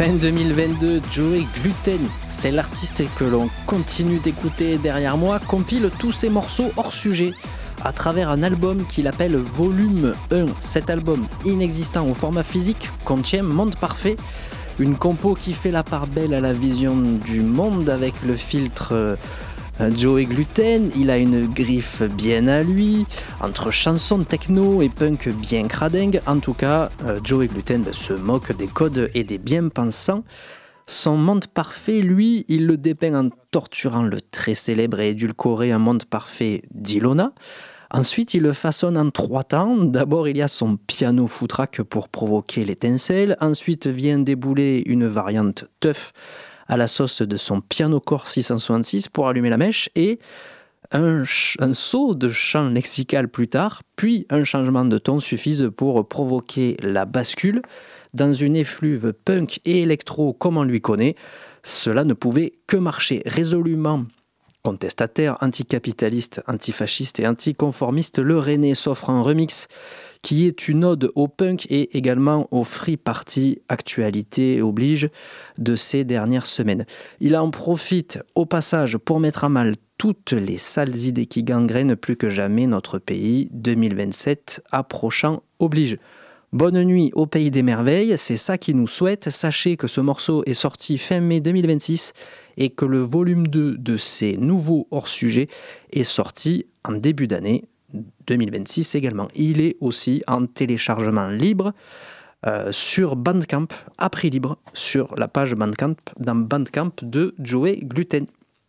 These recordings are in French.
Fin 2022, Joey Gluten, c'est l'artiste que l'on continue d'écouter derrière moi, compile tous ses morceaux hors sujet à travers un album qu'il appelle Volume 1. Cet album, inexistant au format physique, contient Monde Parfait, une compo qui fait la part belle à la vision du monde avec le filtre Joey Gluten. Il a une griffe bien à lui, entre chansons techno et punk bien cradingue. En tout cas, Joey Gluten se moque des codes et des bien-pensants. Son monde parfait, lui, il le dépeint en torturant le très célèbre et édulcoré Un monde parfait d'Ilona. Ensuite, il le façonne en 3 temps. D'abord, il y a son piano foutraque pour provoquer l'étincelle. Ensuite vient débouler une variante teuf à la sauce de son piano core 666 pour allumer la mèche et un saut de chant lexical plus tard, puis un changement de ton suffisent pour provoquer la bascule dans une effluve punk et électro comme on lui connaît. Cela ne pouvait que marcher. Résolument contestataire, anticapitaliste, antifasciste et anticonformiste, le René s'offre un remix qui est une ode au punk et également au free party, actualité oblige, de ces dernières semaines. Il en profite au passage pour mettre à mal toutes les sales idées qui gangrènent plus que jamais notre pays. 2027 approchant oblige. Bonne nuit au pays des merveilles, c'est ça qu'il nous souhaite. Sachez que ce morceau est sorti fin mai 2026 et que le volume 2 de ces nouveaux hors-sujets est sorti en début d'année 2026 également. Il est aussi en téléchargement libre sur Bandcamp, à prix libre, sur la page Bandcamp, dans Bandcamp de Joey Gluten.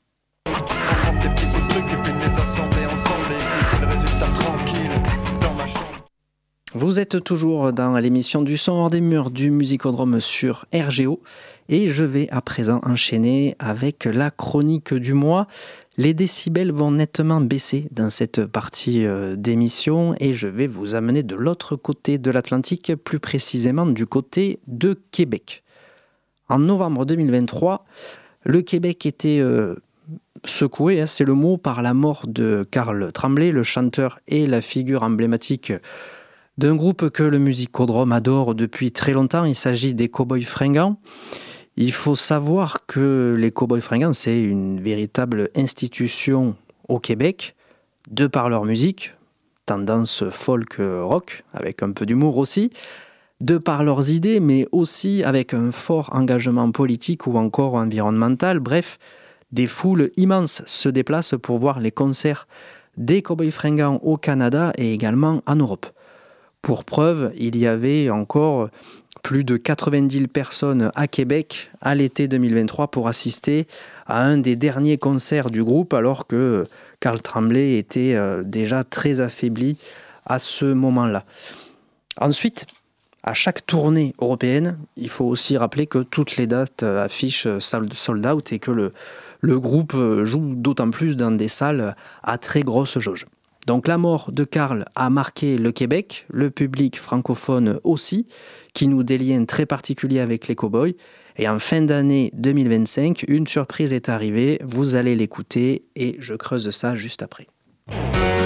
Vous êtes toujours dans l'émission du son hors des murs du Musicodrome sur RGO et je vais à présent enchaîner avec la chronique du mois. Les décibels vont nettement baisser dans cette partie d'émission et je vais vous amener de l'autre côté de l'Atlantique, plus précisément du côté de Québec. En novembre 2023, le Québec était secoué, c'est le mot, par la mort de Carl Tremblay, le chanteur et la figure emblématique d'un groupe que le Musicodrome adore depuis très longtemps. Il s'agit des Cowboys Fringants. Il faut savoir que les Cowboys Fringants, c'est une véritable institution au Québec, de par leur musique, tendance folk rock, avec un peu d'humour aussi, de par leurs idées, mais aussi avec un fort engagement politique ou encore environnemental. Bref, des foules immenses se déplacent pour voir les concerts des Cowboys Fringants au Canada et également en Europe. Pour preuve, il y avait encore plus de 90 personnes à Québec à l'été 2023 pour assister à un des derniers concerts du groupe, alors que Carl Tremblay était déjà très affaibli à ce moment-là. Ensuite, à chaque tournée européenne, il faut aussi rappeler que toutes les dates affichent sold out et que le groupe joue d'autant plus dans des salles à très grosse jauge. Donc la mort de Carl a marqué le Québec, le public francophone aussi, qui noue des liens très particuliers avec les Cowboys. Et en fin d'année 2025, une surprise est arrivée, vous allez l'écouter et je creuse ça juste après.